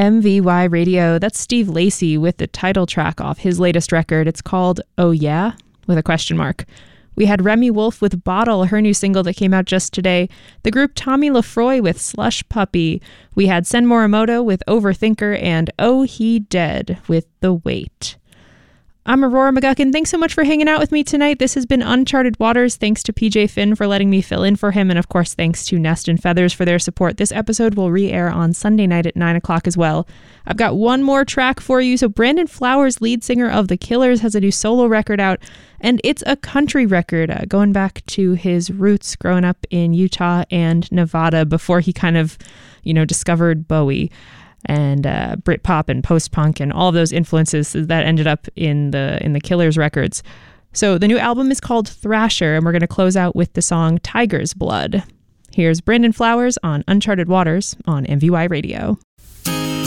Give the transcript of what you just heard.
MVY Radio. That's Steve Lacy with the title track off his latest record. It's called Oh Yeah, with a question mark. We had Remy Wolf with Bottle, her new single that came out just today. The group Tommy Lafroy with Slush Puppy. We had Sen Morimoto with Overthinker, and Oh He Dead with The Weight. I'm Aurora McGuckin. Thanks so much for hanging out with me tonight. This has been Uncharted Waters. Thanks to PJ Finn for letting me fill in for him. And of course, thanks to Nest and Feathers for their support. This episode will re-air on Sunday night at 9 o'clock as well. I've got one more track for you. So Brandon Flowers, lead singer of The Killers, has a new solo record out. And it's a country record, going back to his roots growing up in Utah and Nevada before he kind of, discovered Bowie and Britpop and post-punk and all of those influences that ended up in the Killers records. So the new album is called Thrasher, and we're going to close out with the song Tiger's Blood. Here's Brandon Flowers on Uncharted Waters on MVY Radio.